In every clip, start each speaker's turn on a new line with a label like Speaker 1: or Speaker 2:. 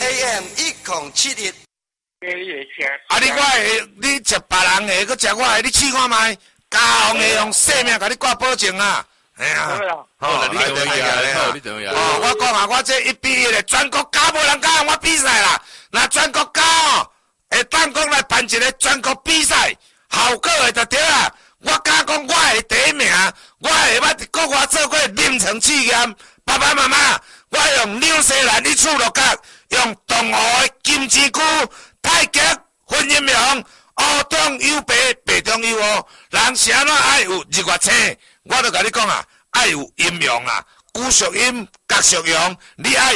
Speaker 1: AM 1071。
Speaker 2: 啊！你食别人的，搁食我的，你试看卖。家红的用性命甲你挂保证啊！哎呀，
Speaker 3: 好，你怎么样？你怎么样？
Speaker 2: 哦，我讲啊，我这一比1的全国高无人敢让我比赛啦。那全国高哦，会当讲来办一个全国比赛，效果的就对啊。我敢讲我会第1名，我会捌国外做过临床试验。爸爸妈妈，我用纽西兰的处落角，用东湖的金针菇、太极、婚姻苗。乌中有白，白中有乌。人是安怎爱有日月星？我就甲你讲啊，爱有阴阳啊，古属阴，甲属阳。你爱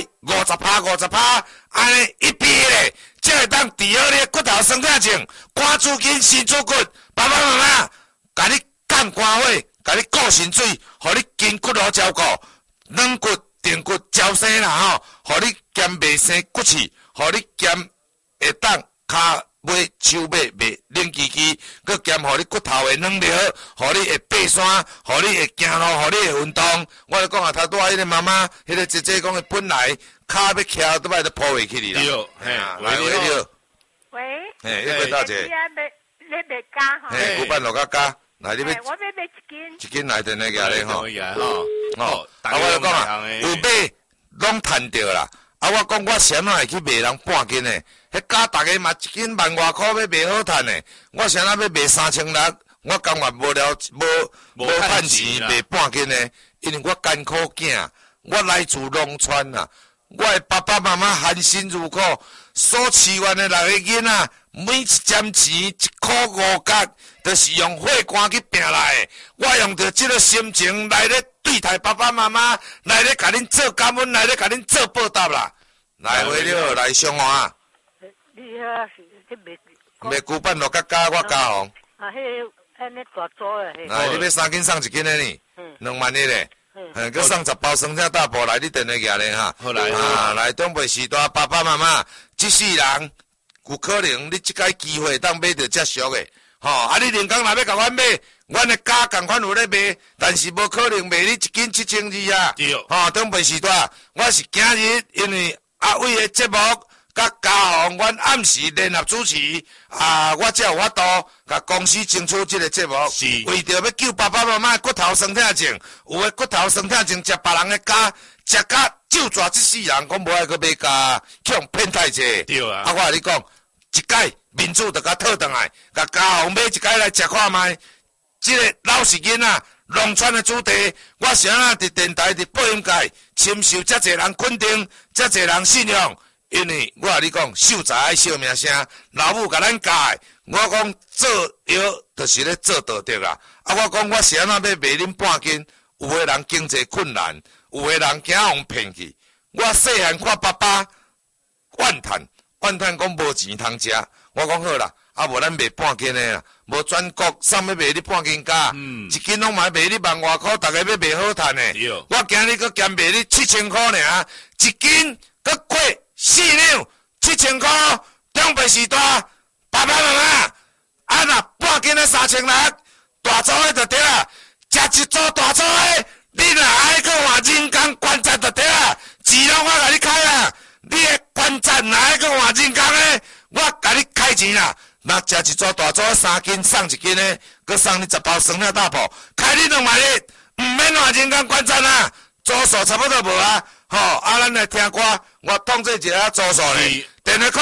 Speaker 2: 50%，安尼一比1，才会当治好你的骨头酸痛症、肝主筋、心主骨。爸爸妈妈，甲你降肝火，甲你固肾水，互你筋骨好照顾，软骨、硬骨招生啦吼，互你减袂生骨刺，互你减会当骹。尾手尾袂冷叽叽，佮兼互你骨头会软了，互你会爬山，互你会行路，互你会运动。我咧讲啊，头拄仔迄个妈妈，迄个姐姐讲，伊本来骹要徛，拄摆都抱袂起哩啦。
Speaker 3: 对，嘿，
Speaker 2: 来喂着。
Speaker 4: 喂。
Speaker 2: 嘿，要买大姐。
Speaker 4: 你买加吼。
Speaker 2: 嘿，古板落甲加，来你要。
Speaker 4: 我要买1斤。
Speaker 2: 1斤来电来个咧吼。
Speaker 3: 哦，
Speaker 2: 我就讲啊，有买拢趁着啦。啊，我讲我谁哪会去卖人半斤呢？迄家大家嘛1斤1万外块要卖好趁呢。我谁哪要卖3600？我甘愿无趁钱卖半斤呢？因为我艰苦囝，我来自农村啊，我的爸爸妈妈含辛茹苦，所饲养的6个囡仔，每一针钱1块5角，就是用血汗去拼来的。我用着这个心情来咧对待爸爸妈妈，来咧甲恁做感恩，来咧甲恁做报答啦。来回了，来相华。
Speaker 4: 你遐是
Speaker 2: 卖古板落甲加我加红。
Speaker 4: 啊，迄安尼大组的。
Speaker 2: 来，你要3斤送1斤的呢？2万1嘞。佮送10包酸菜大补来，你电话举咧哈。
Speaker 3: 好来
Speaker 2: 啊，来长辈时代，爸爸妈妈，这世人有可能你即个机会当买到遮俗的，吼啊！你人工若要甲阮买，阮的价共款有咧卖，但是无可能卖你1斤7200啊。
Speaker 3: 对。
Speaker 2: 吼，长辈时代，我是今日因为阿伟的节目。甲嘉宏，阮暗时联合主持，我才有法度甲公司争取这个节目，为着要救爸爸妈妈骨头酸痛症，有的骨头酸痛症食别人的家，食甲就抓这世人，讲无爱去买家，去用骗太济。
Speaker 3: 对啊。
Speaker 2: 我甲你讲，一届民主就甲讨倒来，甲嘉宏买一届来食看卖。这个老实囡仔，农村的主题，我是安那伫电台、伫播音界，深受遮侪人肯定，遮侪人信用。因为我甲你讲，秀才爱小名声，老母甲咱教的。我讲做药就是咧做道德啦。啊，我讲我是安怎要卖恁半斤？有的人经济困难，有的人惊互骗去。我细汉看爸爸怨叹讲无钱通食。我讲好啦，啊无咱卖半斤的啦，无全国上要卖你半斤价，1斤拢嘛卖你1万外块，大家要卖好趁的。我今日佫兼卖你7000块尔，1斤佫过。4两7000块，长辈时代，爸爸妈妈，啊若半斤的3600，大组的就对啦。食一组大组的，你若爱去换人工关节就对啦。钱拢我甲你开啦，你的关节若爱去换人工的，我甲你开钱啦。若食一组大组的3斤送1斤的，佮送你10包酸菜大补，开你2万1，唔免换人工关节啦。组数差不多无啊。吼，咱来听歌，我统计一下组数咧。电话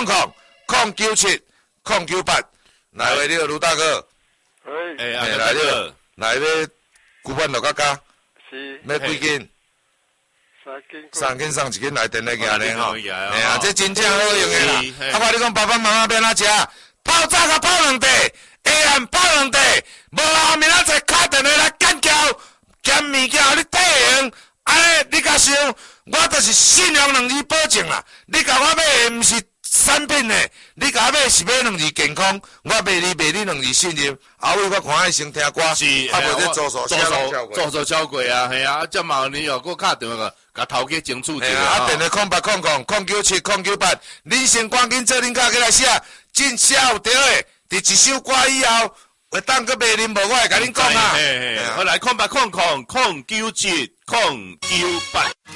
Speaker 2: 0800097098，来喂，你好，卢大哥。来了，来要古板落甲加。
Speaker 5: 是。
Speaker 2: 要几斤？3斤送1斤来电话举咧吼。哎呀，这真正好用的啦。我甲你讲，爸爸妈妈要哪食？泡早甲泡两地，下暗泡两地，无后面仔再打电话来干叫，兼物件互你体用。安尼，你甲想，我就是信用2字保证啦。你甲我买的毋是产品的，你甲我买是买2字健康，我卖你2字信任。后尾我看爱先听歌，
Speaker 3: 是，
Speaker 2: 啊无这做
Speaker 3: 做超过啊，系啊，这嘛你又搁打电话甲头家争取者
Speaker 2: 啊。电话0800097098，恁先赶紧做恁家起来写，真写有对的。伫一首歌以后，会当搁卖恁无，我会甲恁讲啊。
Speaker 3: 好来，0800097098。